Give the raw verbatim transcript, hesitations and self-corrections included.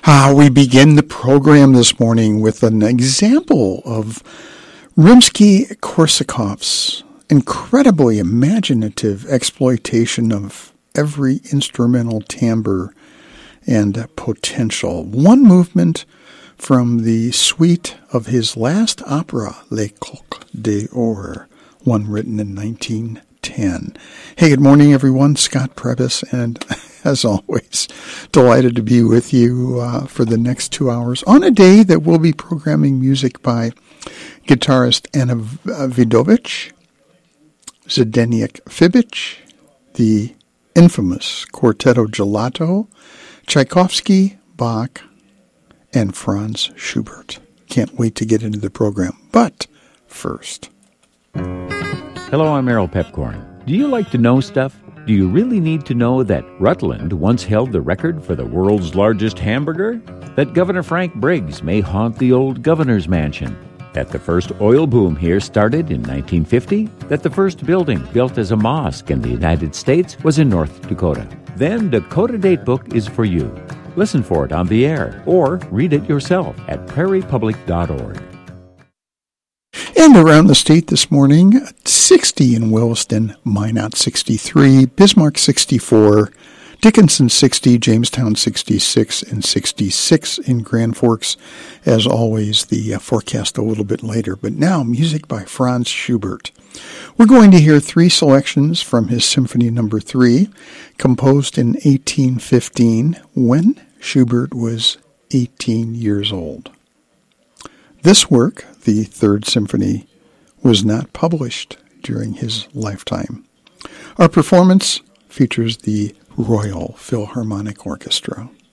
Ah, we begin the program this morning with an example of Rimsky-Korsakov's incredibly imaginative exploitation of every instrumental timbre and potential. One movement from the suite of his last opera, Les Coqs d'Or, one written in nineteen ten. Hey, good morning, everyone. Scott Prebys, and as always, delighted to be with you uh, for the next two hours on a day that we'll be programming music by guitarist Anna Vidovich, Zdeněk Fibič, the infamous Quartetto Gelato, Tchaikovsky, Bach, and Franz Schubert. Can't wait to get into the program. But first. Hello, I'm Errol Pepcorn. Do you like to know stuff? Do you really need to know that Rutland once held the record for the world's largest hamburger? That Governor Frank Briggs may haunt the old governor's mansion? That the first oil boom here started in nineteen fifty? That the first building built as a mosque in the United States was in North Dakota? Then Dakota Datebook is for you. Listen for it on the air or read it yourself at prairie public dot org. And around the state this morning, sixty in Williston, Minot sixty-three, Bismarck sixty-four, Dickinson sixty, Jamestown sixty-six, and sixty-six in Grand Forks. As always, the uh, forecast a little bit later. But now, music by Franz Schubert. We're going to hear three selections from his Symphony Number three, composed in eighteen fifteen, when Schubert was eighteen years old. This work, the Third Symphony, was not published during his lifetime. Our performance features the Royal Philharmonic Orchestra.